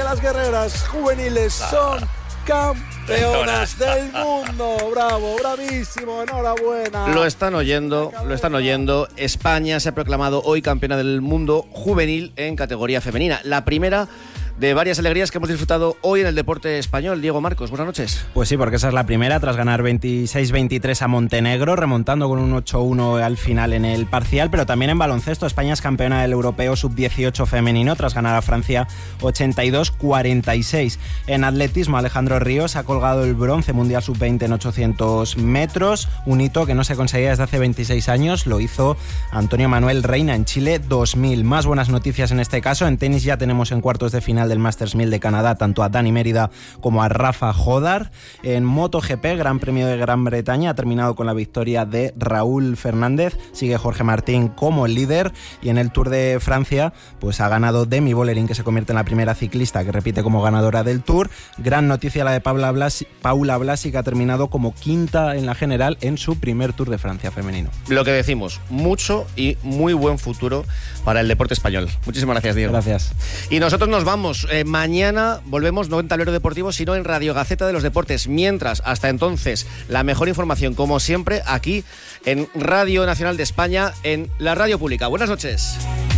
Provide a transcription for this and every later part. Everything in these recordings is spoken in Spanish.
las guerreras juveniles son campeonas del mundo. Bravo, bravísimo, enhorabuena. Lo están oyendo. España se ha proclamado hoy campeona del mundo juvenil en categoría femenina. La primera de varias alegrías que hemos disfrutado hoy en el deporte español. Diego Marcos, buenas noches. Pues sí, porque esa es la primera, tras ganar 26-23 a Montenegro, remontando con un 8-1 al final en el parcial, pero también en baloncesto. España es campeona del europeo sub-18 femenino, tras ganar a Francia 82-46. En atletismo, Alejandro Ríos ha colgado el bronce mundial sub-20 en 800 metros, un hito que no se conseguía desde hace 26 años. Lo hizo Antonio Manuel Reina en Chile 2000. Más buenas noticias en este caso. En tenis ya tenemos en cuartos de final del Masters 1000 de Canadá tanto a Dani Mérida como a Rafa Jodar. En MotoGP, Gran Premio de Gran Bretaña, ha terminado con la victoria de Raúl Fernández. Sigue Jorge Martín como líder, y en el Tour de Francia pues ha ganado Demi Vollering, que se convierte en la primera ciclista que repite como ganadora del Tour. Gran noticia la de Paula Blasi, que ha terminado como quinta en la general en su primer Tour de Francia femenino. Lo que decimos, mucho y muy buen futuro para el deporte español. Muchísimas gracias, Diego. Gracias. Y nosotros nos vamos. Mañana volvemos, no en Tablero Deportivo, sino en Radio Gaceta de los Deportes. Mientras, hasta entonces, la mejor información, como siempre, aquí en Radio Nacional de España, en la radio pública. Buenas noches.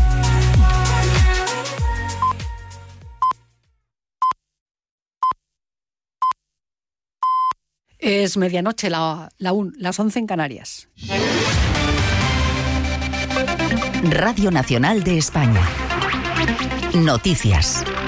Es medianoche, las 11 en Canarias. Radio Nacional de España. Noticias.